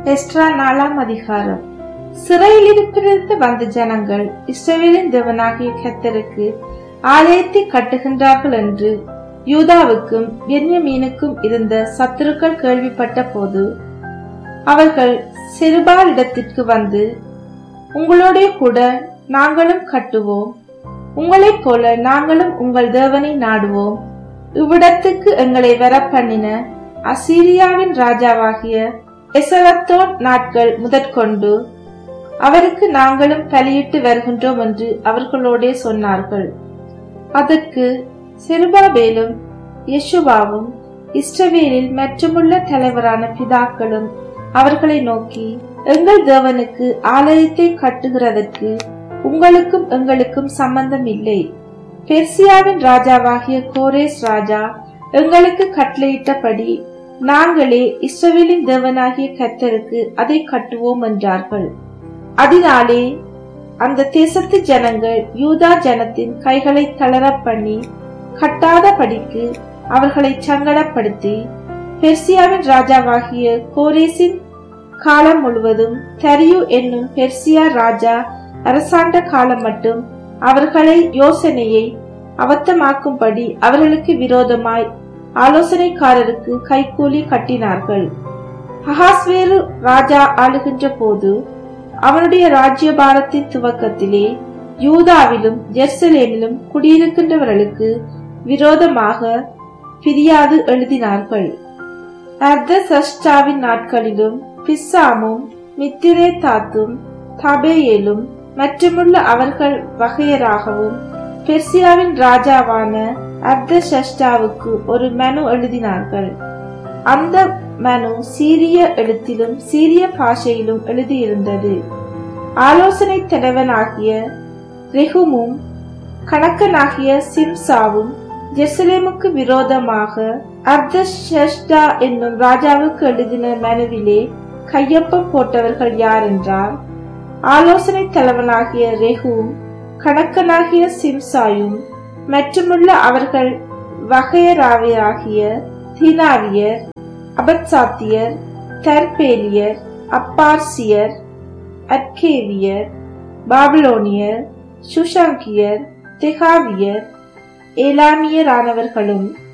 Extra 4ஆம் அதிகாரம். சிறையிலிருந்து வந்த ஜனங்கள் இஸ்ரவேலின் தேவனாகிய கர்த்தருக்கு ஆலயத்தை கட்டுகின்றார்கள் என்று யூதாவுக்கும் பென்யமீனுக்கும் இருந்த சத்துருக்கள் கேள்விப்பட்ட போது அவர்கள் செருபாலிடத்திற்கு வந்து, உங்களோட கூட நாங்களும் கட்டுவோம், உங்களைப் போல நாங்களும் உங்கள் தேவனை நாடுவோம். இவ்விடத்துக்கு எங்களை வர பண்ணின அசீரியாவின் ராஜாவாகிய எசரத்தோன் நாட்கள் முதற்கொண்டு அவருக்கு நாங்களும் பலியிட்டு வருகின்றோம் என்று அவர்களோடே சொன்னார்கள். அதற்கு செருபாபேலும் யெஷுவாவும் இஸ்ரவேலில் மற்றுமுள்ள தலைவரான பிதாக்களும் அவர்களை நோக்கி, எங்கள் தேவனுக்கு ஆலயத்தை கட்டுகிறதற்கு உங்களுக்கும் எங்களுக்கும் சம்பந்தம் இல்லை. பெர்சியாவின் ராஜாவாகிய கோரேஸ் ராஜா எங்களுக்கு கட்டளையிட்டபடி நாங்களே இஸ்ரவேலின் தேவனாகிய கர்த்தருக்கு அதை கட்டுவோம் என்றார்கள். அதனாலே அந்த தேசத்து ஜனங்கள் யூதா ஜனத்தின் கைகளை தளர பண்ணி கட்டாதபடிக்கு அவர்களை சங்கடப்படுத்தி, பெர்சியாவின் ராஜாவாகிய கோரேசின் காலம் முழுவதும் தரியு என்னும் பெர்சியா ராஜா அரசாண்ட காலம் மட்டும் அவர்களை யோசனையை அபத்தமாக்கும்படி அவர்களுக்கு விரோதமாய் ஆலோசனைக்காரருக்கு கைகூலி கட்டினார்கள். அகாஸ்வேரு ராஜா ஆளுகின்ற போது அவனுடைய ராஜ்யபாரத்தின் துவக்கத்திலே யூதாவிலும் ஜெருசலேமிலும் குடியிருக்கின்றவர்களுக்கு விரோதமாக பிரியாது எழுதினார்கள். அர்தசஷ்டாவின் நாட்களிலும் பிசாமும் மித்திரேதாத்தும் தபேயேலும் மற்றுமுள்ள அவர்கள் வகையராகவும் பெர்சியாவின் ராஜாவான அர்தசஷ்டாவுக்கு ஒரு மனு எழுதினார்கள். அந்த மனு சீரிய எழுத்திலும் சீரிய பாஷையிலும் எழுதியிருந்தது. ஆலோசனை தலைவனாகிய ரெஹூமும் கணக்கனாகிய சிம்சாவும் ஜெருசலேமுக்கு விரோதமாக அர்தஷஷ்டா என்னும் ராஜாவுக்கு எழுதின மனுவிலே கையொப்பம் போட்டவர்கள் யார் என்றால், ஆலோசனை தலைவனாகிய ரெஹூம், கணக்கனாகிய சிம்சாயும் மற்றுமுள்ள அவர்கள் வகையராவியராகிய தீனாவியர், அபத்சாத்தியர், தர்பேலியர், அப்பார்சியர், அட்கேவியர், பாபிலோனியர், சுஷாங்கியர், தெகாவியர், ஏலாமியரானவர்களும்